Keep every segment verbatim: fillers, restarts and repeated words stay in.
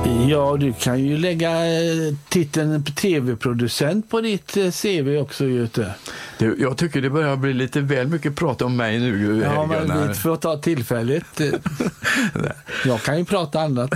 Ja, du kan ju lägga titeln tv-producent på ditt C V också, Göte. Det, jag tycker det börjar bli lite väl mycket prat om mig nu. Ja, men vi får ta tillfället. Jag kan ju prata annat.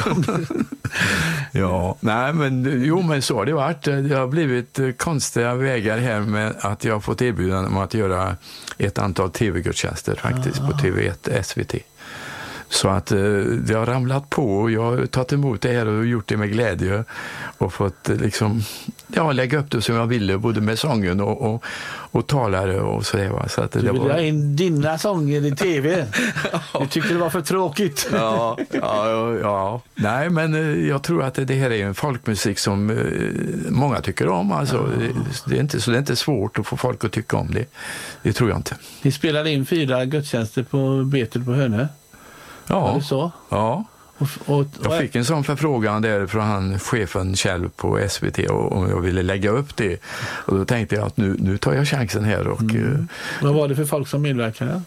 Ja, nej men jo men så har det varit. Det har blivit konstiga vägar här med att jag har fått erbjudande om att göra ett antal tv-gudstjänster faktiskt på T V ett S V T. Så att eh, det har ramlat på och jag har tagit emot det här och gjort det med glädje och fått eh, liksom, ja, lägga upp det som jag ville, både med sången och, och, och talare och så det var. Så att det, du vill var... ha in dina sånger i tv. Du tyckte det var för tråkigt. Ja, ja, ja. Nej, men eh, jag tror att det, det här är en folkmusik som eh, många tycker om. Alltså, ja. det, det är inte, så det är inte svårt att få folk att tycka om det. Det tror jag inte. Ni spelade in fyra gudstjänster på Betel på Hönö. Ja, det så? Ja. Och, och, jag fick en sån förfrågan där från han, chefen själv på S V T och, om jag ville lägga upp det. Och då tänkte jag att nu, nu tar jag chansen här. Och, mm. Vad var det för folk som medverkade?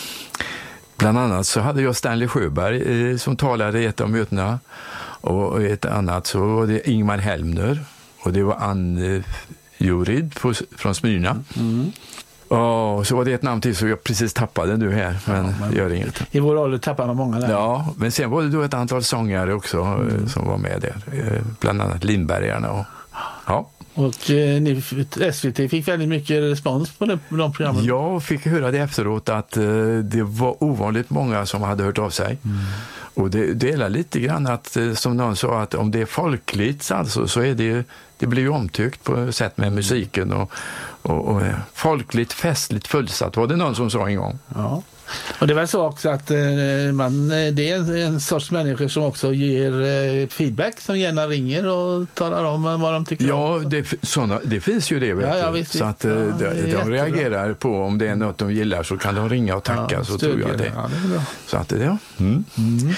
Bland annat så hade jag Stanley Sjöberg eh, som talade i ett av mötena. Och ett annat så var det Ingmar Helmner. Och det var Ann Jurid på, från Smyrna. Mm. Och så var det ett namn till så jag precis tappade nu här, men, ja, men gör inget. I vår ålder tappar man många där. Ja, men sen var det då ett antal sångare också mm. som var med där. Bland annat Lindbergarna. Och, ja. Och eh, ni, S V T fick väldigt mycket respons på, det, på de programmen. Jag fick höra det efteråt att eh, det var ovanligt många som hade hört av sig. Mm. Och det delar lite grann att, som någon sa, att om det är folkligt alltså, så är det, det blir ju omtyckt på sätt med musiken och, och, och folkligt, festligt, fullsatt var det någon som sa en gång. Ja. Och det är väl så också att eh, man, det är en, en sorts människor som också ger eh, feedback, som gärna ringer och talar om vad de tycker. Ja, om. Det, såna, det finns ju det, vet ja, ja, du. visst, så att ja, de, de reagerar på om det är något de gillar så kan de ringa och tacka, ja, så tror jag det. Ja, det är bra. Så att det är mm. Mm.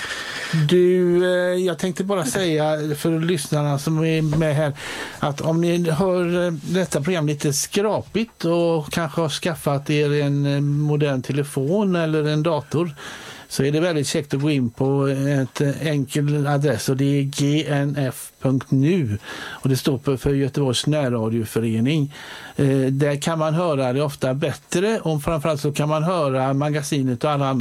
Du, eh, jag tänkte bara säga för lyssnarna som är med här att om ni hör detta program lite skrapigt och kanske har skaffat er en modern telefon eller en dator, så är det väldigt käckt att gå in på ett enkel adress och det är g n f punkt n u och det står för Göteborgs närradioförening. Eh, där kan man höra det ofta bättre och framförallt så kan man höra magasinet och alla andra